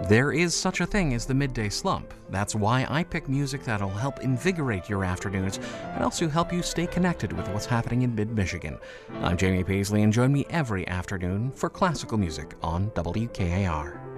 There is such a thing as the midday slump. That's why I pick music that'll help invigorate your afternoons and also help you stay connected with what's happening in mid-Michigan. I'm Jamie Paisley, and join me every afternoon for classical music on WKAR.